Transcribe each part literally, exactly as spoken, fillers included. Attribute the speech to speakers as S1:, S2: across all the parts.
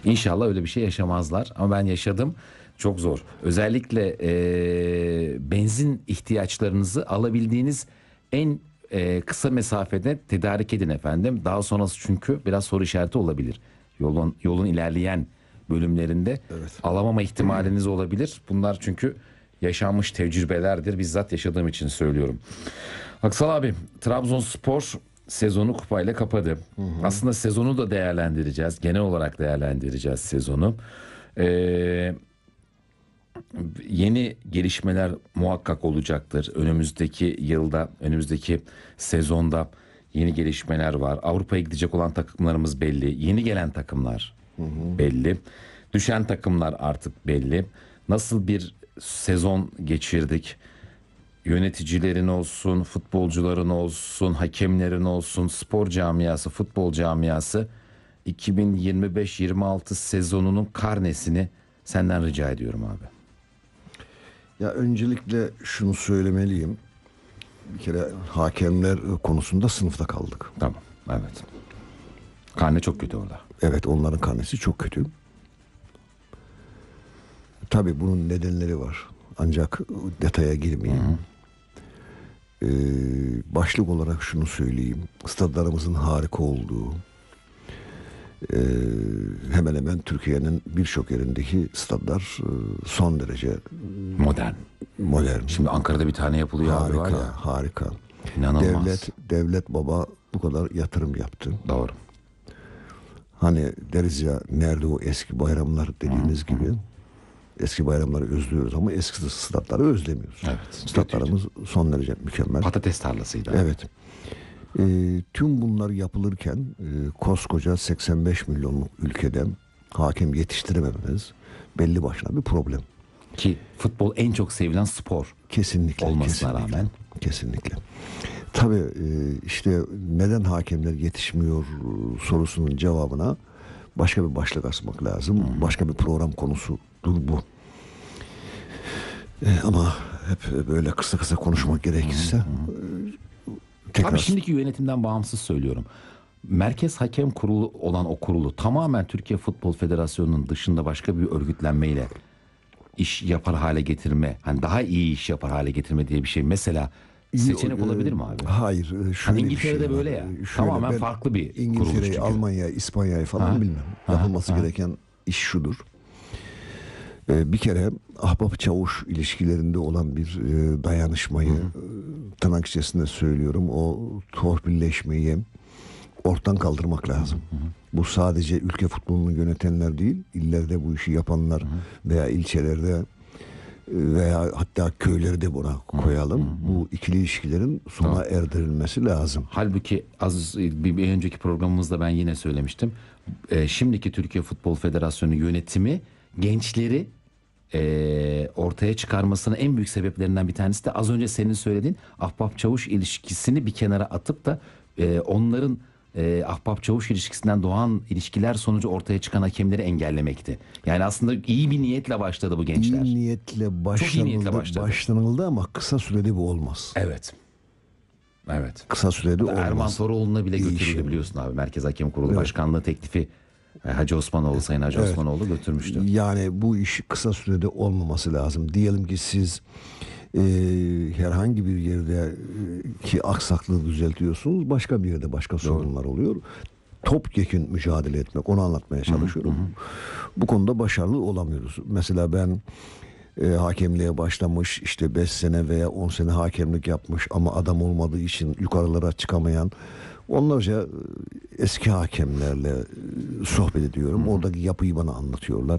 S1: İnşallah öyle bir şey yaşamazlar ama ben yaşadım. Çok zor. Özellikle e, benzin ihtiyaçlarınızı alabildiğiniz en e, kısa mesafede tedarik edin efendim. Daha sonrası çünkü biraz soru işareti olabilir. Yolun yolun ilerleyen bölümlerinde
S2: Evet.
S1: alamama ihtimaliniz olabilir. Bunlar çünkü yaşanmış tecrübelerdir. Bizzat yaşadığım için söylüyorum. Aksal abi, Trabzonspor sezonu kupayla kapadı. Hı hı. Aslında sezonu da değerlendireceğiz. Genel olarak değerlendireceğiz sezonu. Ee, Yeni gelişmeler muhakkak olacaktır. Önümüzdeki yılda, önümüzdeki sezonda yeni gelişmeler var. Avrupa'ya gidecek olan takımlarımız belli. Yeni gelen takımlar hı hı. belli. Düşen takımlar artık belli. Nasıl bir sezon geçirdik? Yöneticilerin olsun, futbolcuların olsun, hakemlerin olsun, spor camiası, futbol camiası iki bin yirmi beş yirmi altı sezonunun karnesini senden rica ediyorum abi.
S2: Ya öncelikle şunu söylemeliyim. Bir kere hakemler konusunda sınıfta kaldık.
S1: Tamam, evet. Karne çok kötü orada.
S2: Evet, onların karnesi çok kötü. Tabii bunun nedenleri var. Ancak detaya girmeyeyim. Hı hı. Ee, başlık olarak şunu söyleyeyim. Stadlarımızın harika olduğu, e, hemen hemen Türkiye'nin birçok yerindeki stadlar e, son derece
S1: modern.
S2: Modern.
S1: Şimdi Ankara'da bir tane yapılıyor
S2: harika,
S1: abi var ya.
S2: Harika.
S1: İnanılmaz.
S2: Devlet, devlet baba bu kadar yatırım yaptı.
S1: Doğru.
S2: Hani deriz ya, nerede o eski bayramlar dediğimiz hı, gibi. Hı. Eski bayramları özlüyoruz ama eski statları özlemiyoruz.
S1: Evet.
S2: Statlarımız son derece mükemmel.
S1: Patates tarlasıydı.
S2: Evet. E, tüm bunlar yapılırken e, koskoca seksen beş milyonluk ülkeden hakem yetiştiremememiz belli başına bir problem.
S1: Ki futbol en çok sevilen spor.
S2: Kesinlikle.
S1: Olmasına
S2: kesinlikle,
S1: rağmen.
S2: Kesinlikle. Tabii e, işte neden hakemler yetişmiyor sorusunun cevabına başka bir başlık asmak lazım. Hmm. Başka bir program konusudur bu. E, ama hep böyle kısa kısa konuşmak gerekirse hmm.
S1: Tekrar. Abi şimdiki yönetimden bağımsız söylüyorum. Merkez Hakem Kurulu olan o kurulu tamamen Türkiye Futbol Federasyonu'nun dışında başka bir örgütlenmeyle iş yapar hale getirme, hani daha iyi iş yapar hale getirme diye bir şey mesela seçenek
S2: Yok,
S1: olabilir mi abi?
S2: Hayır. Şöyle
S1: hani İngiltere'de
S2: bir şey
S1: böyle ya.
S2: Şöyle,
S1: tamamen farklı bir
S2: İngiltere'yi, Almanya, İspanya'yı falan ha? bilmem. Ha? Yapılması ha? gereken iş şudur. Ee, bir kere ahbap çavuş ilişkilerinde olan bir e, dayanışmayı hı hı. E, tırnak içerisinde söylüyorum. O torpilleşmeyi ortadan kaldırmak lazım. Hı hı. Bu sadece ülke futbolunu yönetenler değil, illerde bu işi yapanlar hı hı. veya ilçelerde veya hatta köyleri de buna koyalım. Hı hı. Bu ikili ilişkilerin sona tamam. erdirilmesi lazım.
S1: Halbuki az bir, bir önceki programımızda ben yine söylemiştim. E, şimdiki Türkiye Futbol Federasyonu yönetimi gençleri e, ortaya çıkarmasının en büyük sebeplerinden bir tanesi de az önce senin söylediğin ahbap çavuş ilişkisini bir kenara atıp da e, onların e, ahbap çavuş ilişkisinden doğan ilişkiler sonucu ortaya çıkan hakemleri engellemekti. Yani aslında iyi bir niyetle başladı bu gençler.
S2: İyi niyetle başlanıldı, Çok iyi niyetle başladı. başlanıldı ama kısa sürede bu olmaz.
S1: Evet. Evet.
S2: Kısa sürede olmaz.
S1: Erman Toroğlu'na bile götürüldü şey. biliyorsun abi. Merkez Hakem Kurulu evet. Başkanlığı teklifi Hacı Osmanoğlu, Sayın Hacı evet. Osmanoğlu götürmüştü.
S2: Yani bu iş kısa sürede olmaması lazım. Diyelim ki siz e, herhangi bir yerde e, ki aksaklığı düzeltiyorsunuz, başka bir yerde başka Doğru. sorunlar oluyor. Topyekün mücadele etmek, onu anlatmaya çalışıyorum. Hı hı. Bu konuda başarılı olamıyoruz. Mesela ben e, hakemliğe başlamış, işte beş sene veya on sene hakemlik yapmış ama adam olmadığı için yukarılara çıkamayan onlarca eski hakemlerle sohbet ediyorum. Hı hı. Oradaki yapıyı bana anlatıyorlar.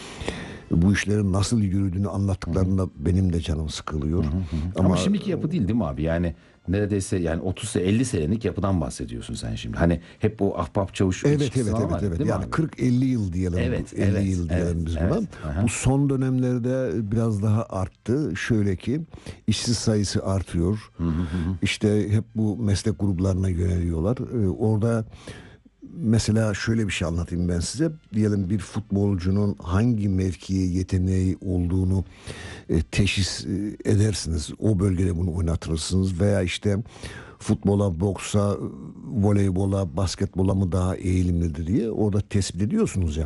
S2: Bu işlerin nasıl yürüdüğünü anlattıklarında hı hı. benim de canım sıkılıyor. Hı hı hı.
S1: Ama, Ama şimdiki yapı değil değil mi abi? Yani neredeyse yani otuz elli senelik yapıdan bahsediyorsun sen şimdi. Hani hep bu ahbap çavuş
S2: evet evet evet var, evet. Yani kırk elli yıl diyelim. Evet, elli evet, yıl diyelim evet, biz buna. Evet, bu son dönemlerde biraz daha arttı. Şöyle ki işsiz sayısı artıyor. Hı hı hı. İşte hep bu meslek gruplarına yöneliyorlar. Ee, orada mesela şöyle bir şey anlatayım ben size. Diyelim bir futbolcunun hangi mevkiye yeteneği olduğunu e, teşhis e, edersiniz. O bölgede bunu oynatırsınız veya işte futbola, boksa, voleybola, basketbola mı daha eğilimlidir diye orada tespit ediyorsunuz ya.